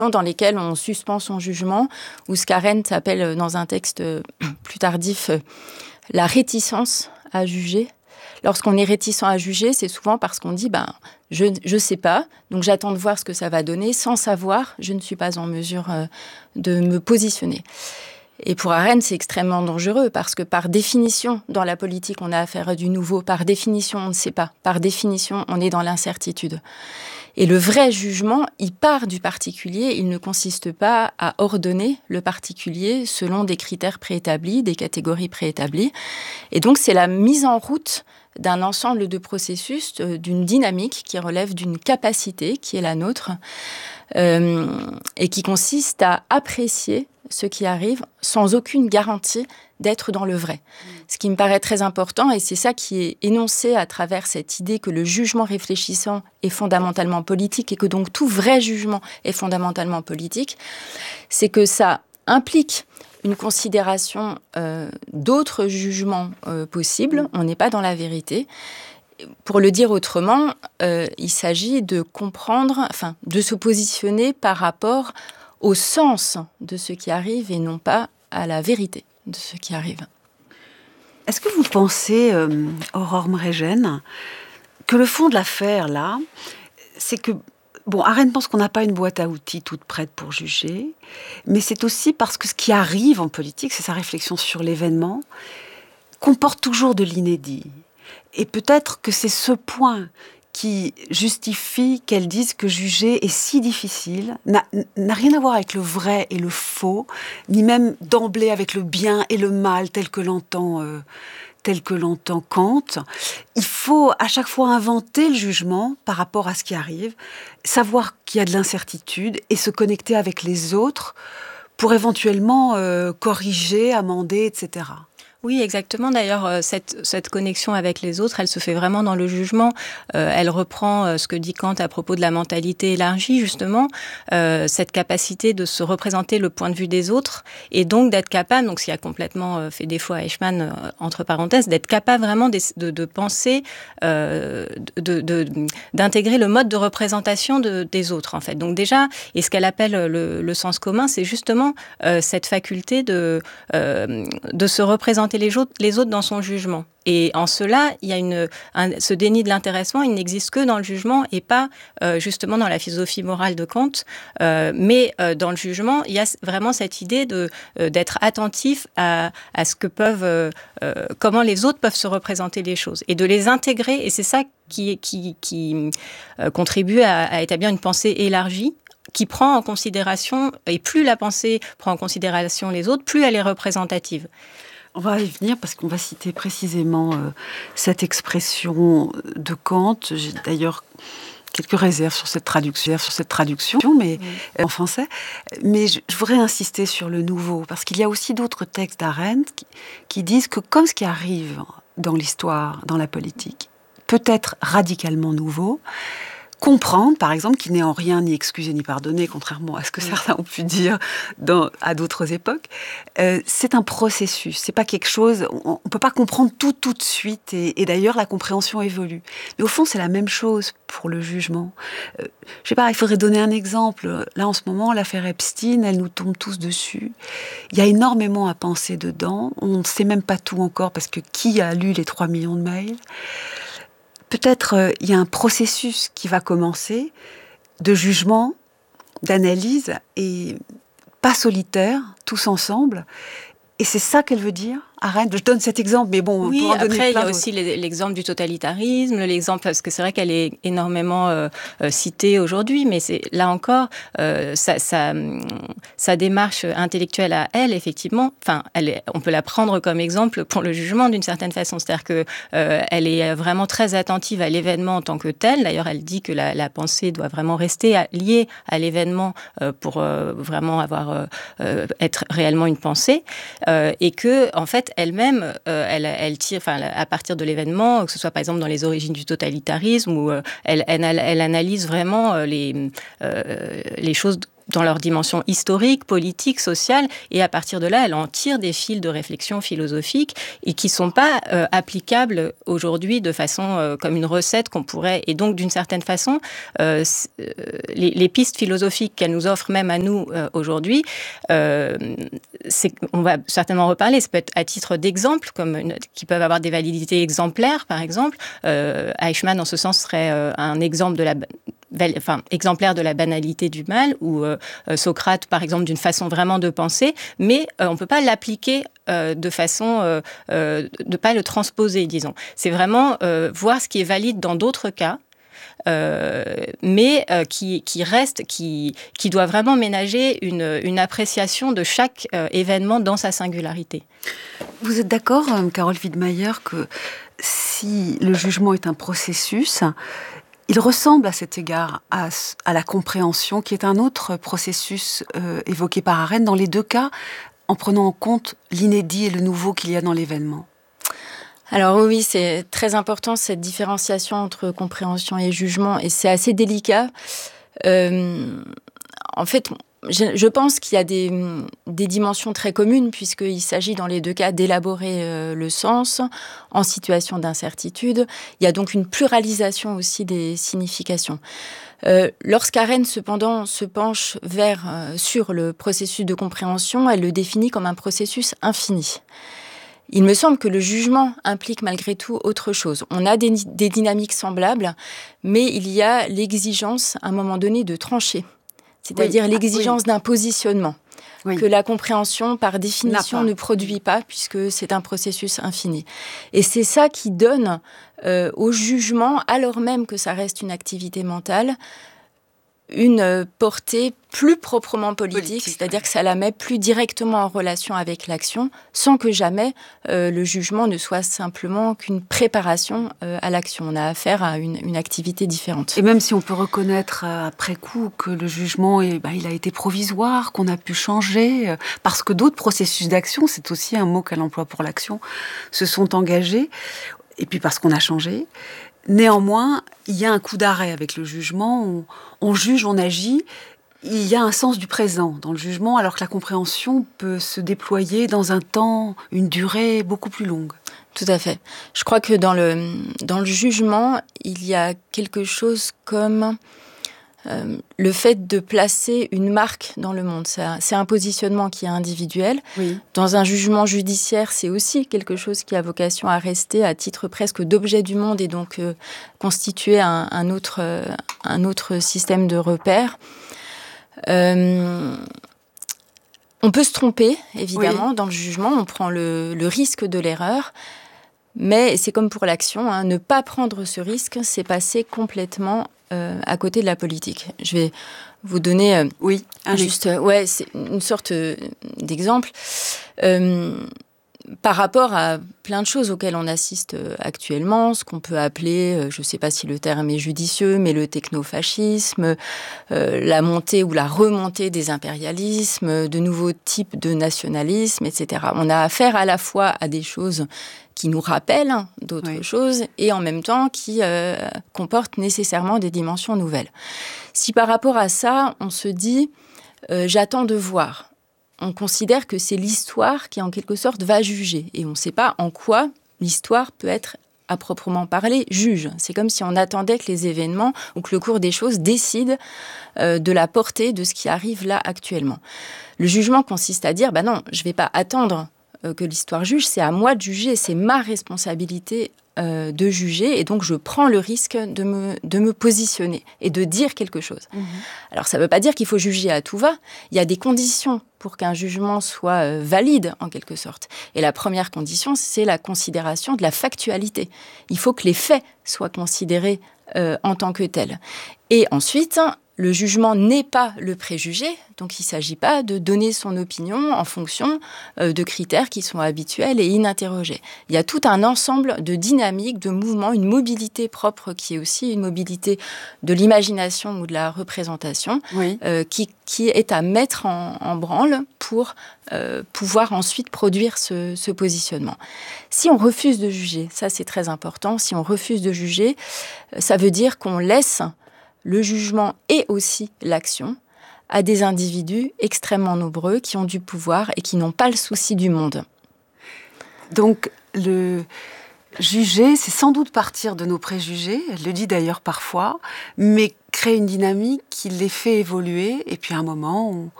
dans lesquelles on suspend son jugement, ou ce qu'Arendt appelle dans un texte plus tardif la réticence à juger. Lorsqu'on est réticent à juger, c'est souvent parce qu'on dit je ne sais pas, donc j'attends de voir ce que ça va donner. Sans savoir, je ne suis pas en mesure de me positionner. Et pour Arendt, c'est extrêmement dangereux parce que par définition, dans la politique, on a affaire à du nouveau. Par définition, on ne sait pas. Par définition, on est dans l'incertitude. Et le vrai jugement, il part du particulier. Il ne consiste pas à ordonner le particulier selon des critères préétablis, des catégories préétablies. Et donc, c'est la mise en route d'un ensemble de processus, d'une dynamique qui relève d'une capacité qui est la nôtre et qui consiste à apprécier ce qui arrive sans aucune garantie d'être dans le vrai. Ce qui me paraît très important, et c'est ça qui est énoncé à travers cette idée que le jugement réfléchissant est fondamentalement politique et que donc tout vrai jugement est fondamentalement politique, c'est que ça implique une considération d'autres jugements possibles. On n'est pas dans la vérité. Pour le dire autrement, il s'agit de comprendre, de se positionner par rapport au sens de ce qui arrive et non pas à la vérité de ce qui arrive. Est-ce que vous pensez, Aurore Mregen, que le fond de l'affaire, là, c'est que Arendt pense qu'on n'a pas une boîte à outils toute prête pour juger, mais c'est aussi parce que ce qui arrive en politique, c'est sa réflexion sur l'événement, comporte toujours de l'inédit. Et peut-être que c'est ce point qui justifie qu'elle dise que juger est si difficile, n'a rien à voir avec le vrai et le faux, ni même d'emblée avec le bien et le mal tel que l'entend Kant. Il faut à chaque fois inventer le jugement par rapport à ce qui arrive, savoir qu'il y a de l'incertitude et se connecter avec les autres pour éventuellement corriger, amender, etc. Oui, exactement. D'ailleurs, cette connexion avec les autres, elle se fait vraiment dans le jugement. Elle reprend ce que dit Kant à propos de la mentalité élargie, justement, cette capacité de se représenter le point de vue des autres et donc d'être capable, donc ce qui a complètement fait défaut à Eichmann, entre parenthèses, d'être capable vraiment de penser, d'intégrer le mode de représentation des autres, en fait. Donc déjà, et ce qu'elle appelle le sens commun, c'est justement cette faculté de se représenter les autres dans son jugement. Et en cela, il y a ce déni de l'intéressement, il n'existe que dans le jugement et pas justement dans la philosophie morale de Kant. Mais dans le jugement, il y a vraiment cette idée d'être attentif à ce que comment les autres peuvent se représenter les choses et de les intégrer. Et c'est ça qui contribue à établir une pensée élargie, qui prend en considération, et plus la pensée prend en considération les autres, plus elle est représentative. On va y venir parce qu'on va citer précisément cette expression de Kant. J'ai d'ailleurs quelques réserves sur cette traduction, mais en français. Mais je voudrais insister sur le nouveau, parce qu'il y a aussi d'autres textes d'Arendt qui disent que comme ce qui arrive dans l'histoire, dans la politique, peut être radicalement nouveau, comprendre, par exemple, qu'il n'est en rien ni excusé ni pardonné, contrairement à ce que certains ont pu dire à d'autres époques, c'est un processus, c'est pas quelque chose, on peut pas comprendre tout de suite, et d'ailleurs la compréhension évolue. Mais au fond, c'est la même chose pour le jugement. Je sais pas, il faudrait donner un exemple. Là, en ce moment, l'affaire Epstein, elle nous tombe tous dessus. Il y a énormément à penser dedans, on ne sait même pas tout encore, parce que qui a lu les 3 millions de mails ? Peut-être il y a un processus qui va commencer de jugement, d'analyse, et pas solitaire, tous ensemble. Et c'est ça qu'elle veut dire, Arendt. Je donne cet exemple, mais bon, oui, pour en donner après, il y a d'autres. aussi l'exemple du totalitarisme, l'exemple, parce que c'est vrai qu'elle est énormément citée aujourd'hui, mais là encore, sa démarche intellectuelle à elle, effectivement, on peut la prendre comme exemple pour le jugement d'une certaine façon. C'est-à-dire que elle est vraiment très attentive à l'événement en tant que tel. D'ailleurs, elle dit que la pensée doit vraiment rester liée à l'événement pour vraiment être réellement une pensée, et que, en fait, elle-même, elle tire, à partir de l'événement, que ce soit par exemple dans les origines du totalitarisme, où elle analyse vraiment les choses dans leur dimension historique, politique, sociale, et à partir de là, elle en tire des fils de réflexion philosophique et qui ne sont pas applicables aujourd'hui de façon comme une recette qu'on pourrait... Et donc, d'une certaine façon, les pistes philosophiques qu'elle nous offre, même à nous aujourd'hui, on va certainement reparler, ça peut être à titre d'exemple, qui peuvent avoir des validités exemplaires, par exemple. Eichmann, en ce sens, serait un exemple exemplaire de la banalité du mal, ou Socrate, par exemple, d'une façon vraiment de penser, mais on ne peut pas l'appliquer de façon de ne pas le transposer, disons. C'est vraiment voir ce qui est valide dans d'autres cas, mais qui doit vraiment ménager une appréciation de chaque événement dans sa singularité. Vous êtes d'accord, Carole Wiedemeyer, que si le jugement est un processus, il ressemble à cet égard à la compréhension, qui est un autre processus évoqué par Arendt, dans les deux cas, en prenant en compte l'inédit et le nouveau qu'il y a dans l'événement. Alors oui, c'est très important cette différenciation entre compréhension et jugement, et c'est assez délicat. En fait, je pense qu'il y a des dimensions très communes, puisqu'il s'agit dans les deux cas d'élaborer le sens en situation d'incertitude. Il y a donc une pluralisation aussi des significations. Lorsqu'Arendt, cependant, se penche sur le processus de compréhension, elle le définit comme un processus infini. Il me semble que le jugement implique malgré tout autre chose. On a des dynamiques semblables, mais il y a l'exigence, à un moment donné, de trancher. C'est-à-dire l'exigence d'un positionnement, que la compréhension, par définition, ne produit pas, puisque c'est un processus infini. Et c'est ça qui donne au jugement, alors même que ça reste une activité mentale, une portée plus proprement politique, c'est-à-dire que ça la met plus directement en relation avec l'action, sans que jamais le jugement ne soit simplement qu'une préparation à l'action. On a affaire à une activité différente. Et même si on peut reconnaître après coup que le jugement il a été provisoire, qu'on a pu changer, parce que d'autres processus d'action, c'est aussi un mot qu'elle emploie pour l'action, se sont engagés, et puis parce qu'on a changé. Néanmoins, il y a un coup d'arrêt avec le jugement. On juge, on agit. Il y a un sens du présent dans le jugement, alors que la compréhension peut se déployer dans un temps, une durée beaucoup plus longue. Tout à fait. Je crois que dans le jugement, il y a quelque chose comme le fait de placer une marque dans le monde. C'est un positionnement qui est individuel. Oui. Dans un jugement judiciaire, c'est aussi quelque chose qui a vocation à rester à titre presque d'objet du monde et donc constituer un autre système de repères. On peut se tromper, évidemment, dans le jugement. On prend le risque de l'erreur. Mais c'est comme pour l'action, ne pas prendre ce risque, c'est passer complètement à côté de la politique. Je vais vous donner c'est une sorte d'exemple par rapport à plein de choses auxquelles on assiste actuellement, ce qu'on peut appeler, je ne sais pas si le terme est judicieux, mais le technofascisme, la montée ou la remontée des impérialismes, de nouveaux types de nationalisme, etc. On a affaire à la fois à des choses qui nous rappellent d'autres choses et en même temps qui comportent nécessairement des dimensions nouvelles. Si par rapport à ça, on se dit « j'attends de voir », on considère que c'est l'histoire qui, en quelque sorte, va juger. Et on ne sait pas en quoi l'histoire peut être, à proprement parler, juge. C'est comme si on attendait que les événements ou que le cours des choses décide de la portée de ce qui arrive là actuellement. Le jugement consiste à dire « non, je ne vais pas attendre que l'histoire juge, c'est à moi de juger, c'est ma responsabilité de juger, et donc je prends le risque de me positionner et de dire quelque chose. » Alors ça ne veut pas dire qu'il faut juger à tout va, il y a des conditions pour qu'un jugement soit valide, en quelque sorte. Et la première condition, c'est la considération de la factualité. Il faut que les faits soient considérés en tant que tels. Et ensuite, le jugement n'est pas le préjugé, donc il ne s'agit pas de donner son opinion en fonction de critères qui sont habituels et ininterrogés. Il y a tout un ensemble de dynamiques, de mouvements, une mobilité propre qui est aussi une mobilité de l'imagination ou de la représentation qui est à mettre en branle pour pouvoir ensuite produire ce positionnement. Si on refuse de juger, ça c'est très important, si on refuse de juger, ça veut dire qu'on laisse le jugement et aussi l'action à des individus extrêmement nombreux qui ont du pouvoir et qui n'ont pas le souci du monde. Donc, le juger, c'est sans doute partir de nos préjugés, elle le dit d'ailleurs parfois, mais créer une dynamique qui les fait évoluer, et puis à un moment,